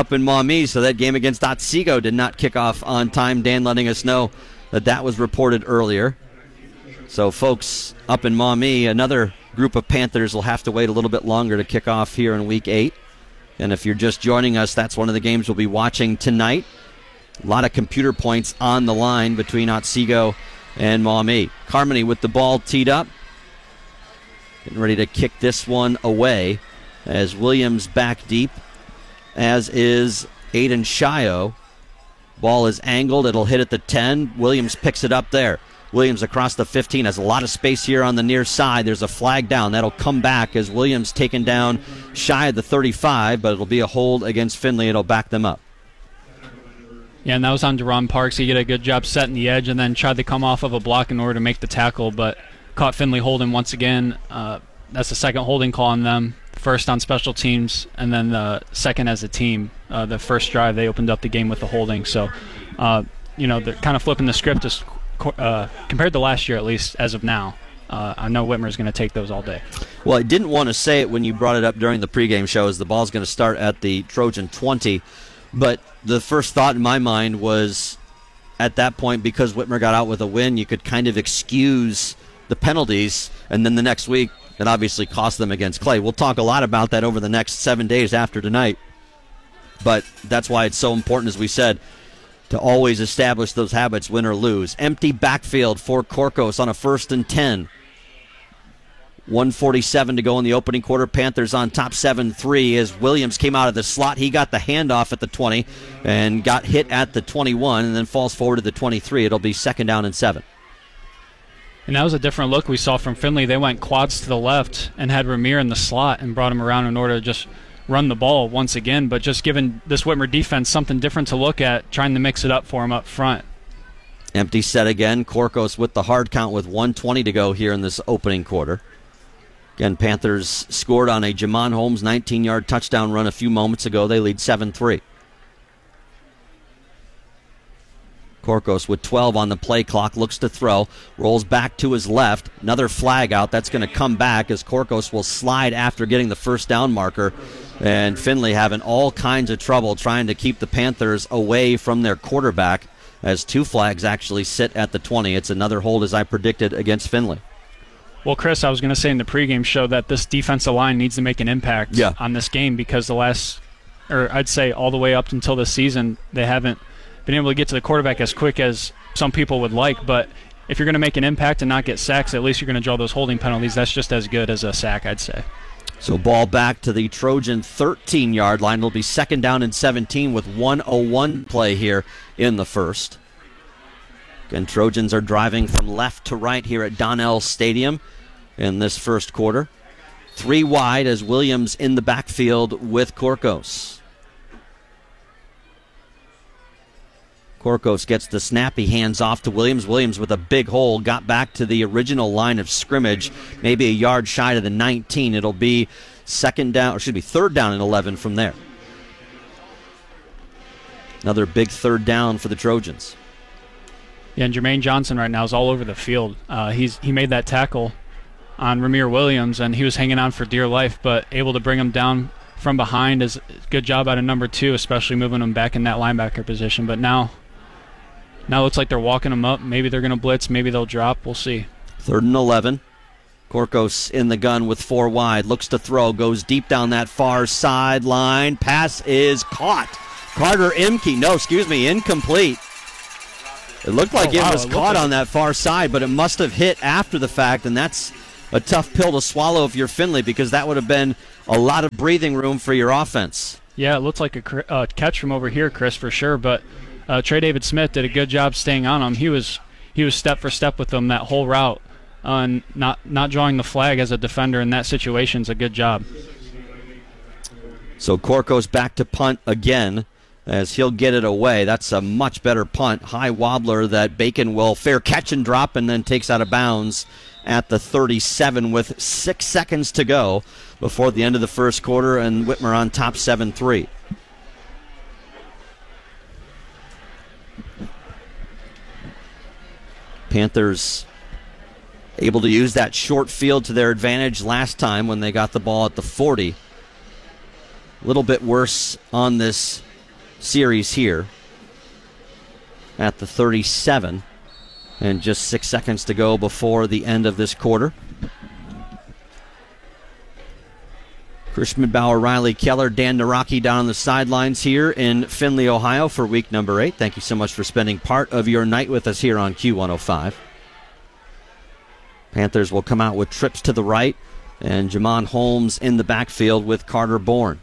up in Maumee, so that game against Otsego did not kick off on time. Dan letting us know that was reported earlier. So folks up in Maumee, another group of Panthers will have to wait a little bit longer to kick off here in Week 8. And if you're just joining us, that's one of the games we'll be watching tonight. A lot of computer points on the line between Otsego and Maumee. Carmody with the ball teed up. Getting ready to kick this one away as Williams back deep, as is Aiden Shio. Ball is angled. It'll hit at the 10. Williams picks it up there. Williams across the 15 has a lot of space here on the near side. There's a flag down. That'll come back as Williams taken down shy of the 35, but it'll be a hold against Findlay. It'll back them up. Yeah, and that was on Deron Parks. He did a good job setting the edge and then tried to come off of a block in order to make the tackle, but caught Findlay holding once again. That's the second holding call on them. First on special teams, and then the second as a team. The first drive, they opened up the game with the holding. So, they're kind of flipping the script compared to last year, at least as of now. I know Whitmer's going to take those all day. Well, I didn't want to say it when you brought it up during the pregame show, as the ball's going to start at the Trojan 20. But the first thought in my mind was, at that point, because Whitmer got out with a win, you could kind of excuse the penalties, and then the next week it obviously cost them against Clay. We'll talk a lot about that over the next 7 days after tonight. But that's why it's so important, as we said, to always establish those habits, win or lose. Empty backfield for Corcos on a 1st and 10. 1:47 to go in the opening quarter. Panthers on top 7-3 as Williams came out of the slot. He got the handoff at the 20 and got hit at the 21 and then falls forward to the 23. It'll be 2nd down and 7. And that was a different look we saw from Findlay. They went quads to the left and had Ramir in the slot and brought him around in order to just run the ball once again, but just giving this Whitmer defense something different to look at, trying to mix it up for him up front. Empty set again. Corcos with the hard count with 1:20 to go here in this opening quarter. Again, Panthers scored on a Jamon Holmes 19-yard touchdown run a few moments ago. They lead 7-3. Corcos with 12 on the play clock, looks to throw, rolls back to his left. Another flag out. That's going to come back as Corcos will slide after getting the first down marker. And Findlay having all kinds of trouble trying to keep the Panthers away from their quarterback as 2 flags actually sit at the 20. It's another hold, as I predicted, against Findlay. Well, Chris, I was going to say in the pregame show that this defensive line needs to make an impact on this game because I'd say all the way up until this season, they haven't been able to get to the quarterback as quick as some people would like. But if you're going to make an impact and not get sacks, at least you're going to draw those holding penalties. That's just as good as a sack, I'd say. So ball back to the Trojan 13-yard line. It'll be 2nd down and 17 with 1:01 play here in the first. Again, Trojans are driving from left to right here at Donnell Stadium in this first quarter. 3 wide as Williams in the backfield with Corcos. Corcos gets the snap. He hands off to Williams. Williams with a big hole got back to the original line of scrimmage, maybe a yard shy of the 19. It'll be 3rd down and 11 from there. Another big 3rd down for the Trojans. Yeah, and Jermaine Johnson right now is all over the field. He made that tackle on Ramir Williams, and he was hanging on for dear life, but able to bring him down from behind is a good job out of number 2, especially moving him back in that linebacker position. But now it looks like they're walking him up. Maybe they're going to blitz. Maybe they'll drop. We'll see. 3rd and 11. Corcos in the gun with 4 wide. Looks to throw. Goes deep down that far sideline. Pass is caught. Carter Imke. Incomplete. It looked like it was caught on that far side, but it must have hit after the fact, and that's a tough pill to swallow if you're Findlay because that would have been a lot of breathing room for your offense. Yeah, it looked like a catch from over here, Chris, for sure, but Trey David Smith did a good job staying on him. He was step for step with him that whole route, and not drawing the flag as a defender in that situation is a good job. So Corcos back to punt again as he'll get it away. That's a much better punt. High wobbler that Bacon will fair catch and drop and then takes out of bounds at the 37 with 6 seconds to go before the end of the first quarter, and Whitmer on top 7-3. Panthers able to use that short field to their advantage last time when they got the ball at the 40. A little bit worse on this series here at the 37, and just 6 seconds to go before the end of this quarter. Chris Schmidbauer, Riley Keller, Dan Naraki down on the sidelines here in Findlay, Ohio for week number 8. Thank you so much for spending part of your night with us here on Q105. Panthers will come out with trips to the right, and Jamon Holmes in the backfield with Carter Bourne.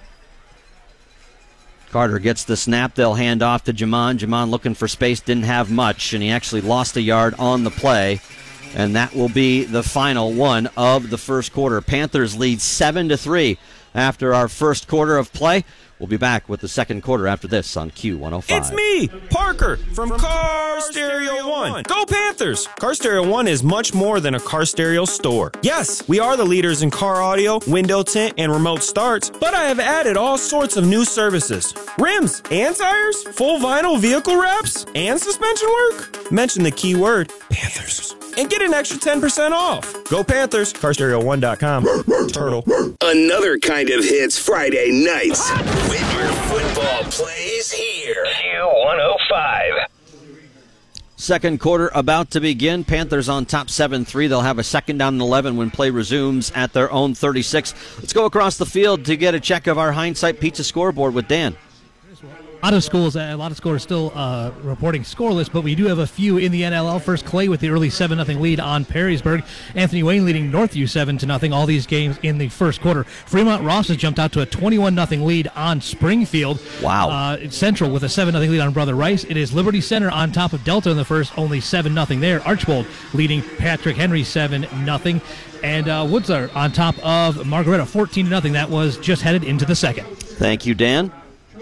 Carter gets the snap. They'll hand off to Jamon. Jamon looking for space, didn't have much, and he actually lost a yard on the play. And that will be the final one of the first quarter. Panthers lead 7-3 after our first quarter of play. We'll be back with the second quarter after this on Q105. It's me, Parker, from Car Stereo One. Go Panthers! Car Stereo One is much more than a car stereo store. Yes, we are the leaders in car audio, window tint, and remote starts, but I have added all sorts of new services. Rims and tires, full vinyl vehicle wraps, and suspension work. Mention the keyword Panthers and get an extra 10% off. Go Panthers! CarStereo1.com. Turtle. Another kind of hits Friday nights. Whitmer football plays here. Q105. Second quarter about to begin. Panthers on top 7-3. They'll have a second down and 11 when play resumes at their own 36. Let's go across the field to get a check of our Hindsight Pizza scoreboard with Dan. A lot of schools still reporting scoreless, but we do have a few in the NLL. First, Clay with the early 7-0 lead on Perrysburg. Anthony Wayne leading Northview 7-0. All these games in the first quarter. Fremont Ross has jumped out to a 21-0 lead on Springfield. Wow. Central with a 7-0 lead on Brother Rice. It is Liberty Center on top of Delta in the first, only 7-0 there. Archbold leading Patrick Henry 7-0. And Woods are on top of Margaretta 14-0. That was just headed into the second. Thank you, Dan.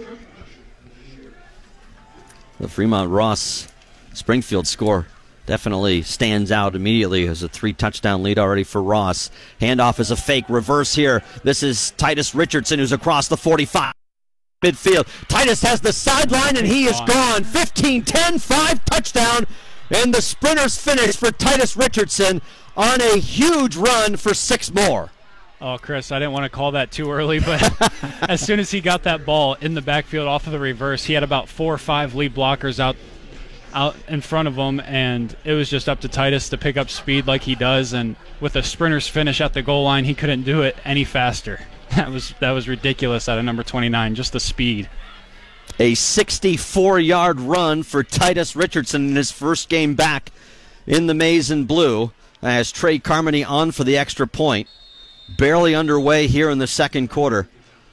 The Fremont Ross Springfield score definitely stands out immediately as a 3-touchdown lead already for Ross. Handoff is a fake reverse here. This is Titus Richardson, who's across the 45 midfield. Titus has the sideline and he is gone. 15-10, 5 touchdown, and the sprinters finish for Titus Richardson on a huge run for 6 more. Oh, Chris, I didn't want to call that too early, but as soon as he got that ball in the backfield off of the reverse, he had about 4 or 5 lead blockers out in front of him, and it was just up to Titus to pick up speed like he does, and with a sprinter's finish at the goal line, he couldn't do it any faster. That was ridiculous out of number 29, just the speed. A 64-yard run for Titus Richardson in his first game back in the maize and blue, as Trey Carmody on for the extra point. Barely underway here in the second quarter.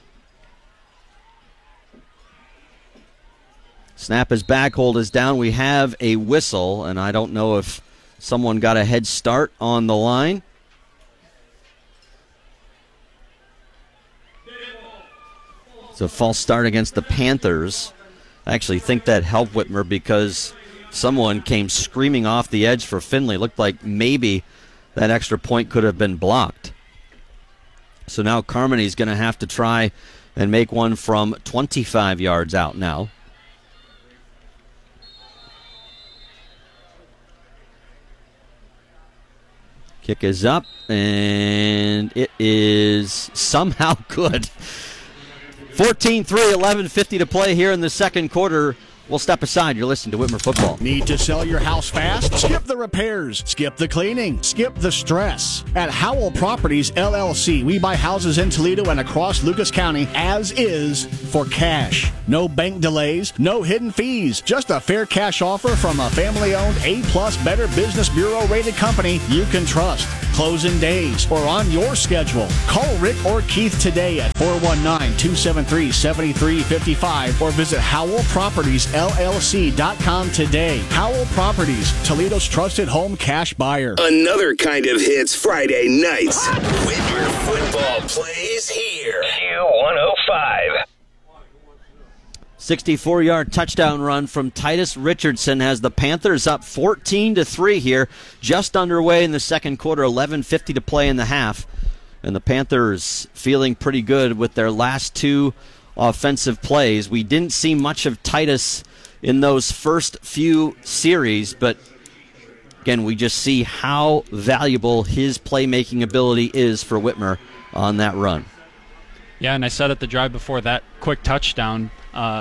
Snap is back, hold is down. We have a whistle, and I don't know if someone got a head start on the line. It's a false start against the Panthers. I actually think that helped Whitmer because someone came screaming off the edge for Findlay. Looked like maybe that extra point could have been blocked. So now Carmony's going to have to try and make one from 25 yards out now. Kick is up, and it is somehow good. 14-3, 11:50 to play here in the second quarter. We'll step aside. You're listening to Whitmer Football. Need to sell your house fast? Skip the repairs. Skip the cleaning. Skip the stress. At Howell Properties, LLC, we buy houses in Toledo and across Lucas County as is for cash. No bank delays, no hidden fees. Just a fair cash offer from a family-owned A-plus Better Business Bureau rated company you can trust. Closing days or on your schedule. Call Rick or Keith today at 419-273-7355 or visit HowellPropertiesLLC.com today. Howell Properties, Toledo's trusted home cash buyer. Another kind of hits Friday nights. Whitmer football plays here. Q105. 64-yard touchdown run from Titus Richardson has the Panthers up 14-3 here, just underway in the second quarter, 11:50 to play in the half. And the Panthers feeling pretty good with their last 2 offensive plays. We didn't see much of Titus in those first few series, but again, we just see how valuable his playmaking ability is for Whitmer on that run. Yeah, and I said at the drive before that quick touchdown,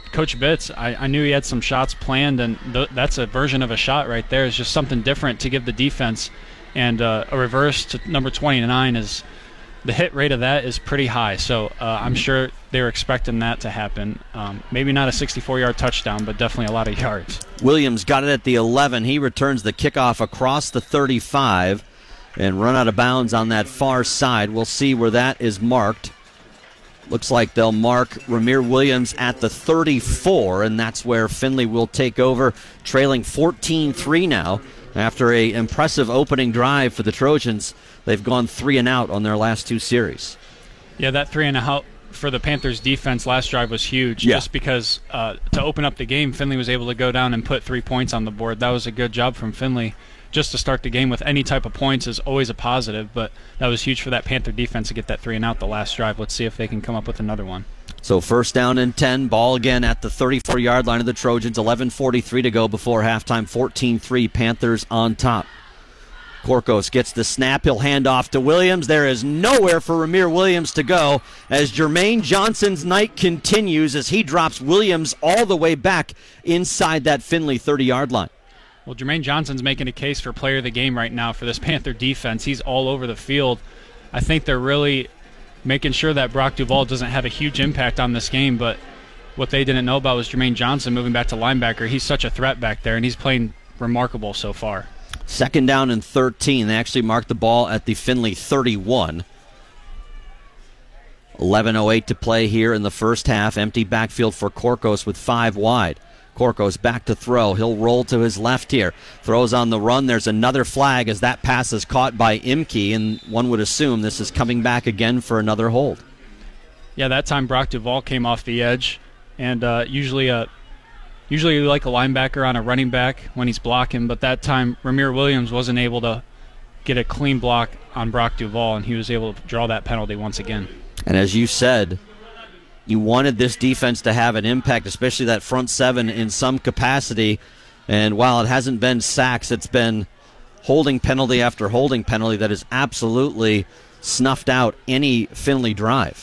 Coach Bitts, I knew he had some shots planned, and that's a version of a shot right there. It's just something different to give the defense. And a reverse to number 29 is the hit rate of that is pretty high. So I'm sure they were expecting that to happen. Maybe not a 64-yard touchdown, but definitely a lot of yards. Williams got it at the 11. He returns the kickoff across the 35 and run out of bounds on that far side. We'll see where that is marked. Looks like they'll mark Ramir Williams at the 34, and that's where Findlay will take over, trailing 14-3 now. After an impressive opening drive for the Trojans, they've gone 3 and out on their last 2 series. Yeah, that 3 and out for the Panthers defense last drive was huge. Yeah. Just because to open up the game, Findlay was able to go down and put 3 points on the board. That was a good job from Findlay. Just to start the game with any type of points is always a positive, but that was huge for that Panther defense to get that 3 and out the last drive. Let's see if they can come up with another one. So first down and 10, ball again at the 34-yard line of the Trojans. 11:43 to go before halftime. 14-3, Panthers on top. Korkos gets the snap. He'll hand off to Williams. There is nowhere for Ramir Williams to go as Jermaine Johnson's night continues as he drops Williams all the way back inside that Findlay 30-yard line. Well, Jermaine Johnson's making a case for player of the game right now for this Panther defense. He's all over the field. I think they're really making sure that Brock Duval doesn't have a huge impact on this game, but what they didn't know about was Jermaine Johnson moving back to linebacker. He's such a threat back there, and he's playing remarkable so far. Second down and 13. They actually marked the ball at the Findlay 31. 11:08 to play here in the first half. Empty backfield for Korkos with 5 wide. Korkos back to throw. He'll roll to his left here. Throws on the run. There's another flag as that pass is caught by Imke, and one would assume this is coming back again for another hold. Yeah, that time Brock Duval came off the edge, and usually you like a linebacker on a running back when he's blocking, but that time Ramir Williams wasn't able to get a clean block on Brock Duval, and he was able to draw that penalty once again. And as you said, you wanted this defense to have an impact, especially that front 7 in some capacity. And while it hasn't been sacks, it's been holding penalty after holding penalty that has absolutely snuffed out any Findlay drive.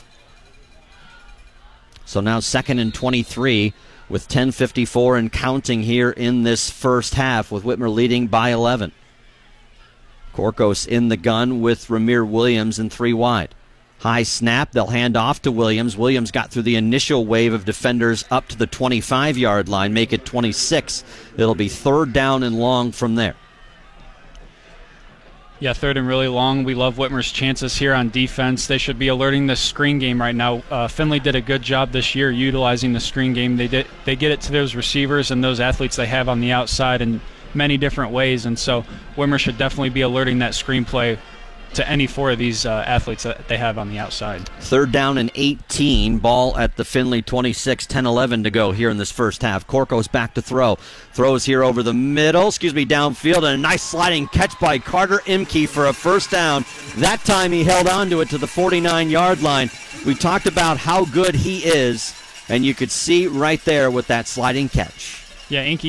So now 2nd and 23 with 10:54 and counting here in this first half, with Whitmer leading by 11. Korkos in the gun with Ramir Williams and 3 wide. High snap, they'll hand off to Williams. Williams got through the initial wave of defenders up to the 25-yard line, make it 26. It'll be 3rd down and long from there. Yeah, 3rd and really long. We love Whitmer's chances here on defense. They should be alerting the screen game right now. Findlay did a good job this year utilizing the screen game. They get it to those receivers and those athletes they have on the outside in many different ways, and so Whitmer should definitely be alerting that screen play to any 4 of these athletes that they have on the outside. 3rd down and 18. Ball at the Findlay 26. 10-11 to go here in this first half. Korkos back to throw. Throws here over the middle. Downfield. And a nice sliding catch by Carter Imke for a first down. That time he held on to it to the 49-yard line. We talked about how good he is, and you could see right there with that sliding catch. Yeah, Imke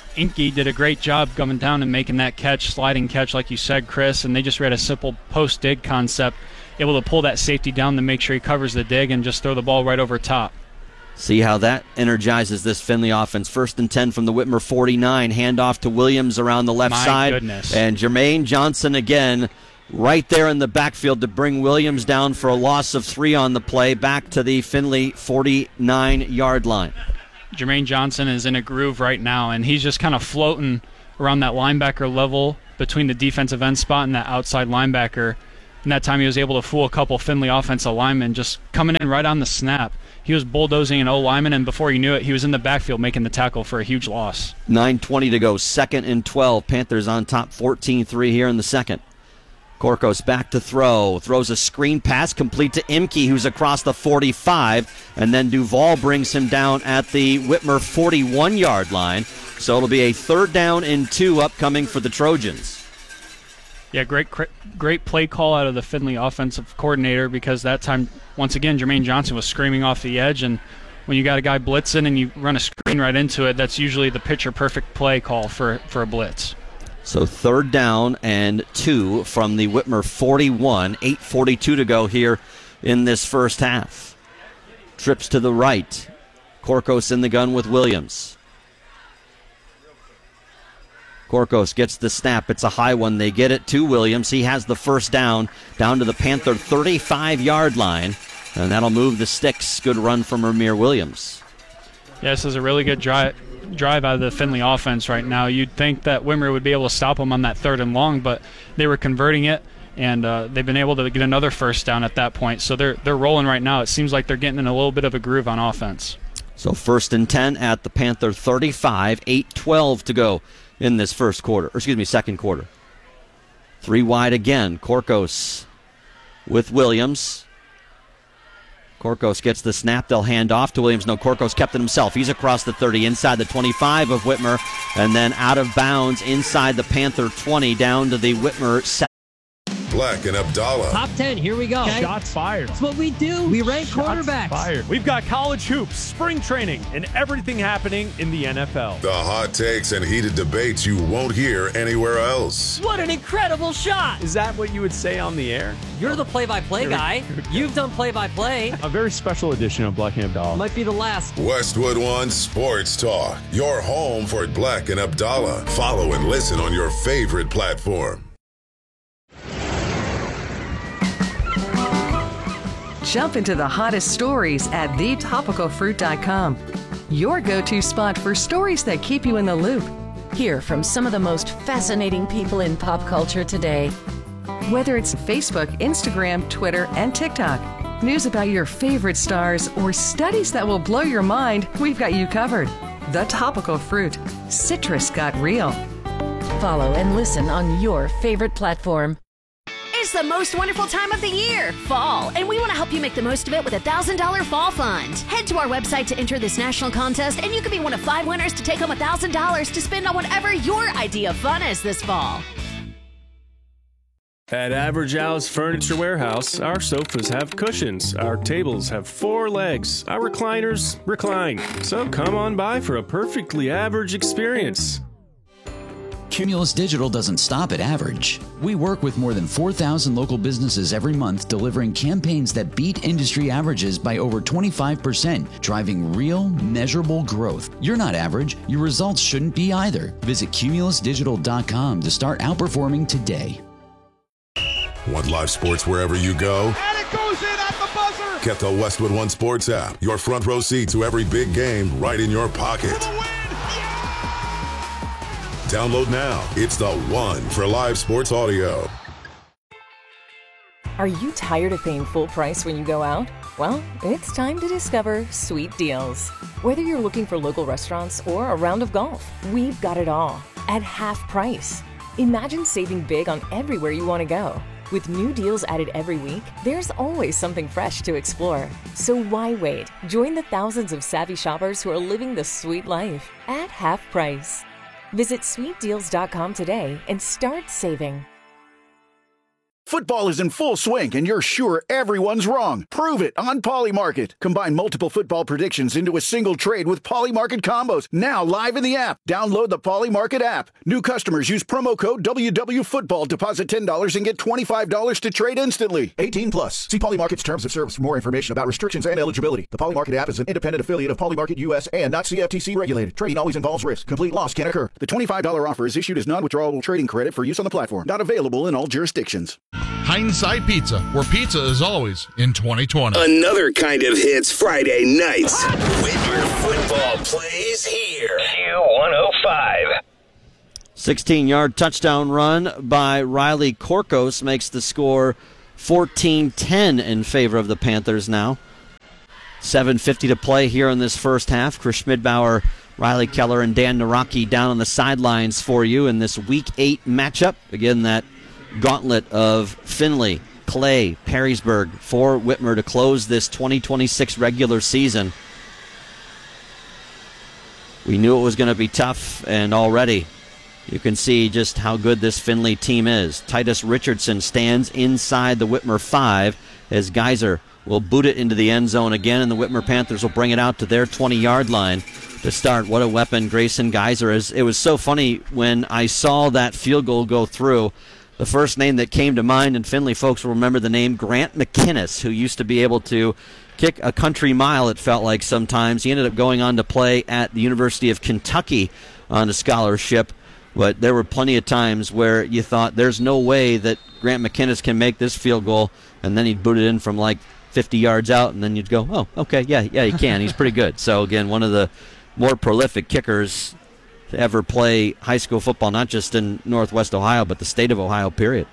did a great job coming down and making that catch, sliding catch, like you said, Chris, and they just read a simple post-dig concept, able to pull that safety down to make sure he covers the dig and just throw the ball right over top. See how that energizes this Findlay offense. 1st and 10 from the Whitmer 49. Handoff to Williams around the left side. My goodness. And Jermaine Johnson again right there in the backfield to bring Williams down for a loss of 3 on the play, back to the Findlay 49-yard line. Jermaine Johnson is in a groove right now, and he's just kind of floating around that linebacker level between the defensive end spot and that outside linebacker. And that time he was able to fool a couple Findlay offensive linemen just coming in right on the snap. He was bulldozing an O-lineman, and before you knew it, he was in the backfield making the tackle for a huge loss. 9:20 to go, 2nd and 12. Panthers on top 14-3 here in the second. Korkos back to throw. Throws a screen pass complete to Imke, who's across the 45. And then Duval brings him down at the Whitmer 41-yard line. So it'll be a 3rd down and 2 upcoming for the Trojans. Yeah, great play call out of the Findlay offensive coordinator, because that time, once again, Jermaine Johnson was screaming off the edge. And when you got a guy blitzing and you run a screen right into it, that's usually the picture-perfect play call for a blitz. So 3rd down and 2 from the Whitmer 41. 8:42 to go here in this first half. Trips to the right. Korkos in the gun with Williams. Korkos gets the snap. It's a high one. They get it to Williams. He has the first down to the Panther 35-yard line, and that'll move the sticks. Good run from Ramir Williams. Yeah, this is a really good drive out of the Findlay offense right now. You'd think that Whitmer would be able to stop them on that 3rd and long, but they were converting it, and they've been able to get another first down at that point. So they're rolling right now. It seems like they're getting in a little bit of a groove on offense. So 1st and 10 at the Panther 35, 8:12 to go in this second quarter. 3 wide again. Korkos with Williams. Korkos gets the snap. They'll hand off to Williams. No, Korkos kept it himself. He's across the 30, inside the 25 of Whitmer, and then out of bounds inside the Panther 20, down to the Whitmer 7. Black and Abdallah. Top 10, here we go. Okay. Shots fired. That's what we do. We rank quarterbacks. Fired. We've got college hoops, spring training, and everything happening in the NFL. The hot takes and heated debates you won't hear anywhere else. What an incredible shot. Is that what you would say on the air? You're the play-by-play guy. You've done play-by-play. A very special edition of Black and Abdallah. Might be the last. Westwood One Sports Talk. Your home for Black and Abdallah. Follow and listen on your favorite platform. Jump into the hottest stories at thetopicalfruit.com. Your go-to spot for stories that keep you in the loop. Hear from some of the most fascinating people in pop culture today. Whether it's Facebook, Instagram, Twitter, and TikTok, news about your favorite stars, or studies that will blow your mind, we've got you covered. The Topical Fruit. Citrus got real. Follow and listen on your favorite platform. It's the most wonderful time of the year, fall, and we want to help you make the most of it with a $1,000 fall fund. Head to our website to enter this national contest, and you could be one of 5 winners to take home $1,000 to spend on whatever your idea of fun is this fall. At Average Al's Furniture Warehouse, our sofas have cushions, our tables have 4 legs, our recliners recline. So come on by for a perfectly average experience. Cumulus Digital doesn't stop at average. We work with more than 4,000 local businesses every month, delivering campaigns that beat industry averages by over 25%, driving real, measurable growth. You're not average. Your results shouldn't be either. Visit cumulusdigital.com to start outperforming today. Want live sports wherever you go? And it goes in at the buzzer! Get the Westwood One Sports app. Your front row seat to every big game right in your pocket. Download now. It's the one for live sports audio. Are you tired of paying full price when you go out? Well, it's time to discover Sweet Deals. Whether you're looking for local restaurants or a round of golf, we've got it all at half price. Imagine saving big on everywhere you want to go. With new deals added every week, there's always something fresh to explore. So why wait? Join the thousands of savvy shoppers who are living the sweet life at half price. Visit sweetdeals.com today and start saving. Football is in full swing, and you're sure everyone's wrong. Prove it on Polymarket. Combine multiple football predictions into a single trade with Polymarket combos. Now live in the app. Download the Polymarket app. New customers use promo code WWFootball. Deposit $10 and get $25 to trade instantly. 18 plus. See Polymarket's terms of service for more information about restrictions and eligibility. The Polymarket app is an independent affiliate of Polymarket US and not CFTC regulated. Trading always involves risk. Complete loss can occur. The $25 offer is issued as non-withdrawable trading credit for use on the platform. Not available in all jurisdictions. Hindsight Pizza, where pizza is always in 2020. Another kind of hits Friday nights. Whitmer football plays here. Q105. 16-yard touchdown run by Riley Korkos makes the score 14-10 in favor of the Panthers now. 7:50 to play here in this first half. Chris Schmidbauer, Riley Keller, and Dan Naraki down on the sidelines for you in this Week 8 matchup. Again, that gauntlet of Findlay, Clay, Perrysburg for Whitmer to close this 2026 regular season. We knew it was going to be tough, and already you can see just how good this Findlay team is. Titus Richardson stands inside the Whitmer 5 as Geyser will boot it into the end zone again, and the Whitmer Panthers will bring it out to their 20-yard line to start. What a weapon Grayson Geyser is. It was so funny when I saw that field goal go through. The first name that came to mind, and Findlay folks will remember the name Grant McInnes, who used to be able to kick a country mile, it felt like sometimes. He ended up going on to play at the University of Kentucky on a scholarship, but there were plenty of times where you thought there's no way that Grant McInnes can make this field goal, and then he'd boot it in from like 50 yards out, and then you'd go, oh, okay, yeah, he can. He's pretty good. So, again, one of the more prolific kickers to ever play high school football, not just in Northwest Ohio, but the state of Ohio, period.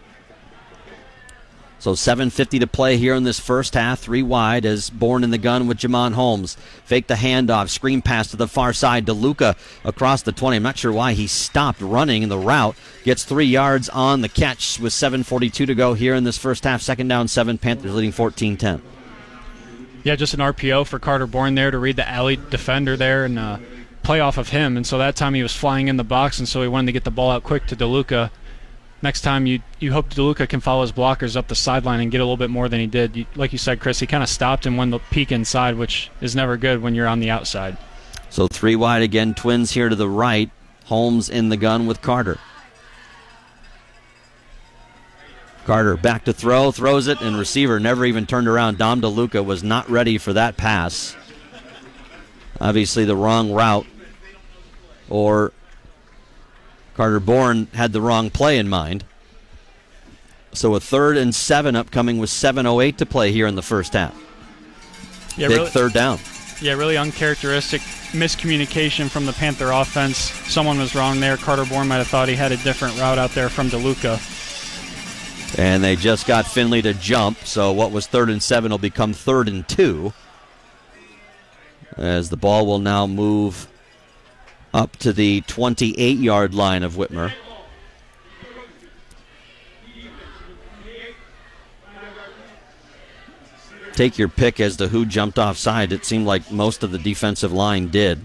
So 7:50 to play here in this first half. 3 wide as Bourne in the gun with Jamon Holmes. Fake the handoff. Screen pass to the far side. DeLuca across the 20. I'm not sure why he stopped running in the route. Gets 3 yards on the catch with 7:42 to go here in this first half. 2nd down, 7. Panthers leading 14-10. Yeah, just an RPO for Carter Bourne there to read the alley defender there and play off of him. And so that time he was flying in the box, and so he wanted to get the ball out quick to DeLuca. Next time, you hope DeLuca can follow his blockers up the sideline and get a little bit more than he did. Like you said, Chris, he kind of stopped and went the peek inside, which is never good when you're on the outside. So 3 wide again, Twins here to the right. Holmes in the gun with Carter. Carter back to throw, throws it, and receiver never even turned around. Dom DeLuca was not ready for that pass. Obviously the wrong route, or Carter Bourne had the wrong play in mind. So a 3rd and 7 upcoming with 7:08 to play here in the first half. Yeah, Big really, 3rd down. Yeah, really uncharacteristic miscommunication from the Panther offense. Someone was wrong there. Carter Bourne might have thought he had a different route out there from DeLuca. And they just got Finley to jump, so what was 3rd and 7 will become 3rd and 2. As the ball will now move up to the 28-yard line of Whitmer. Take your pick as to who jumped offside. It seemed like most of the defensive line did.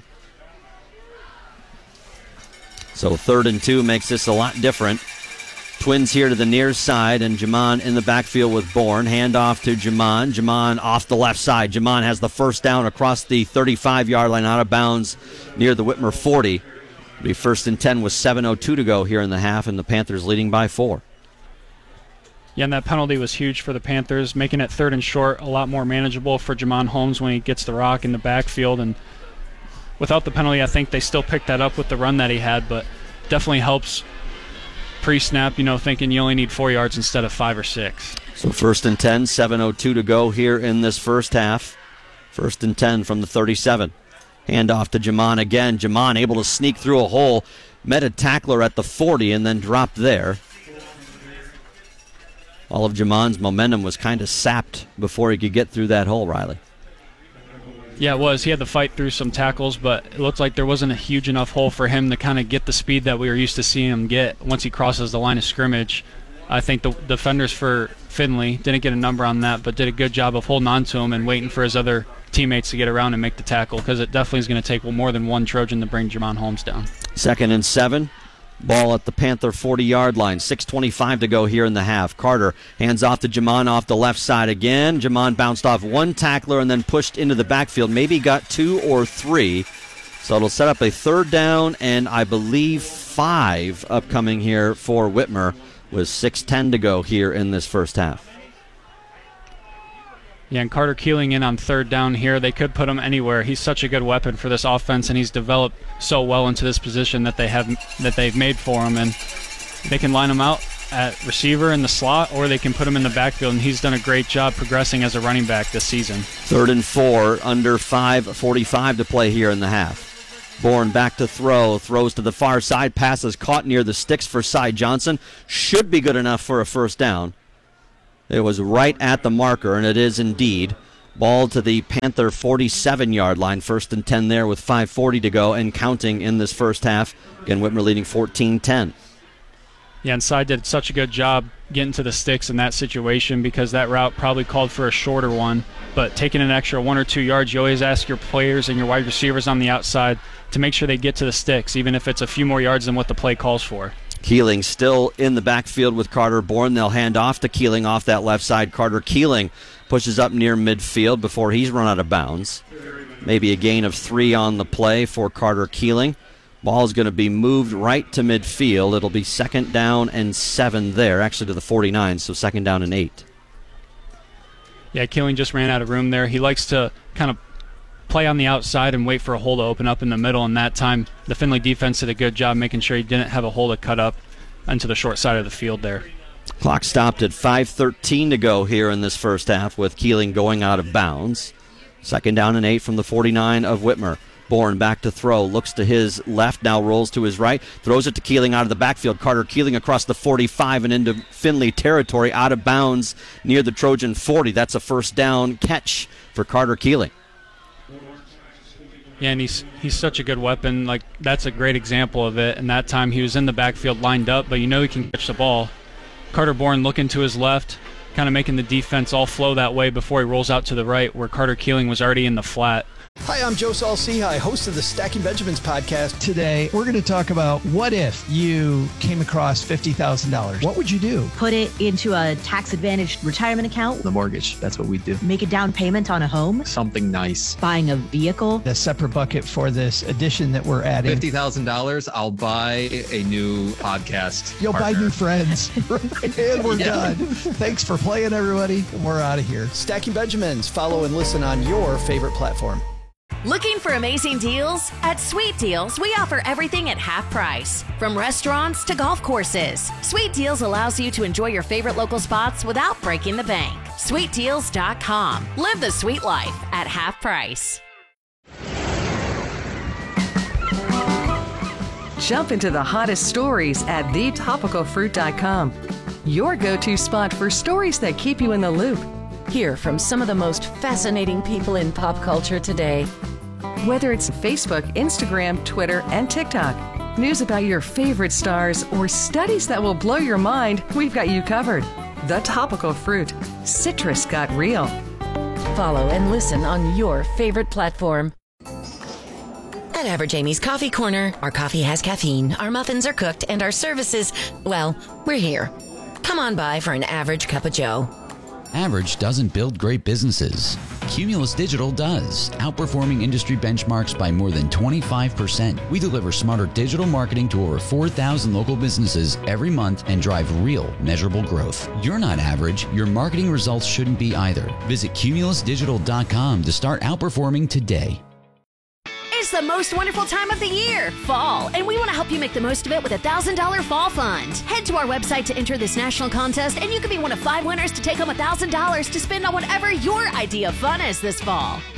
So 3rd and 2 makes this a lot different. Twins here to the near side, and Jamon in the backfield with Bourne. Handoff to Jamon. Jamon off the left side. Jamon has the first down across the 35-yard line, out of bounds near the Whitmer 40. It'll be 1st and 10 with 7:02 to go here in the half, and the Panthers leading by 4. Yeah, and that penalty was huge for the Panthers, making it 3rd and short a lot more manageable for Jamon Holmes when he gets the rock in the backfield. And without the penalty, I think they still picked that up with the run that he had, but definitely helps pre-snap, thinking you only need 4 yards instead of 5 or 6. So 1st and 10, 7:02 to go here in this first half. 1st and 10 from the 37. Handoff to Jamon again. Jamon able to sneak through a hole, met a tackler at the 40 and then dropped there. All of Jamon's momentum was kind of sapped before he could get through that hole, Riley. Yeah, it was. He had to fight through some tackles, but it looked like there wasn't a huge enough hole for him to kind of get the speed that we were used to seeing him get once he crosses the line of scrimmage. I think the defenders for Finley didn't get a number on that, but did a good job of holding on to him and waiting for his other teammates to get around and make the tackle, because it definitely is going to take more than one Trojan to bring Jamon Holmes down. 2nd and 7. Ball at the Panther 40-yard line. 6:25 to go here in the half. Carter hands off to Jamon off the left side again. Jamon bounced off one tackler and then pushed into the backfield. Maybe got 2 or 3. So it'll set up a 3rd down and I believe 5 upcoming here for Whitmer with 6:10 to go here in this first half. Yeah, and Carter Keeling in on 3rd down here. They could put him anywhere. He's such a good weapon for this offense, and he's developed so well into this position that they've made for him. And they can line him out at receiver in the slot, or they can put him in the backfield, and he's done a great job progressing as a running back this season. 3rd and 4, under 5:45 to play here in the half. Bourne back to throw, throws to the far side, passes caught near the sticks for Cy Johnson. Should be good enough for a 1st down. It was right at the marker, and it is indeed. Ball to the Panther 47-yard line. 1st and 10 there with 5:40 to go and counting in this first half. Again, Whitmer leading 14-10. Yeah, and Cy did such a good job getting to the sticks in that situation, because that route probably called for a shorter one. But taking an extra 1 or 2 yards, you always ask your players and your wide receivers on the outside to make sure they get to the sticks, even if it's a few more yards than what the play calls for. Keeling still in the backfield with Carter Bourne. They'll hand off to Keeling off that left side. Carter Keeling pushes up near midfield before he's run out of bounds. Maybe a gain of 3 on the play for Carter Keeling. Ball is going to be moved right to midfield. It'll be 2nd down and 7 there, actually to the 49, so 2nd down and 8. Yeah, Keeling just ran out of room there. He likes to kind of play on the outside and wait for a hole to open up in the middle, and that time the Findlay defense did a good job making sure he didn't have a hole to cut up into the short side of the field there. Clock stopped at 5:13 to go here in this first half with Keeling going out of bounds. 2nd down and 8 from the 49 of Whitmer. Bourne back to throw, looks to his left, now rolls to his right, throws it to Keeling out of the backfield. Carter Keeling across the 45 and into Findlay territory, out of bounds near the Trojan 40. That's a first down catch for Carter Keeling. Yeah, and he's such a good weapon. Like, that's a great example of it. And that time he was in the backfield lined up, but he can catch the ball. Carter Bourne looking to his left, kind of making the defense all flow that way before he rolls out to the right, where Carter Keeling was already in the flat. Hi, I'm Joe Saul-Sehy, host of the Stacking Benjamins podcast. Today, we're going to talk about what if you came across $50,000. What would you do? Put it into a tax-advantaged retirement account. The mortgage, that's what we do. Make a down payment on a home. Something nice. Buying a vehicle. A separate bucket for this addition that we're adding. $50,000, I'll buy a new podcast You'll partner. buy new friends. And we're done. Thanks for playing, everybody. We're out of here. Stacking Benjamins. Follow and listen on your favorite platform. Looking for amazing deals? At Sweet Deals, we offer everything at half price. From restaurants to golf courses, Sweet Deals allows you to enjoy your favorite local spots without breaking the bank. SweetDeals.com. Live the sweet life at half price. Jump into the hottest stories at thetopicalfruit.com. Your go-to spot for stories that keep you in the loop. Hear from some of the most fascinating people in pop culture today. Whether it's Facebook, Instagram, Twitter, and TikTok, news about your favorite stars, or studies that will blow your mind, we've got you covered. The Topical Fruit. Citrus got real. Follow and listen on your favorite platform. At Average Amy's Coffee Corner, our coffee has caffeine, our muffins are cooked, and our services, well, we're here. Come on by for an average cup of joe. Average doesn't build great businesses. Cumulus Digital does, outperforming industry benchmarks by more than 25%. We deliver smarter digital marketing to over 4,000 local businesses every month and drive real, measurable growth. You're not average. Your marketing results shouldn't be either. Visit cumulusdigital.com to start outperforming today. It's the most wonderful time of the year, fall, and we want to help you make the most of it with a $1,000 fall fund. Head to our website to enter this national contest, and you could be one of 5 winners to take home $1,000 to spend on whatever your idea of fun is this fall.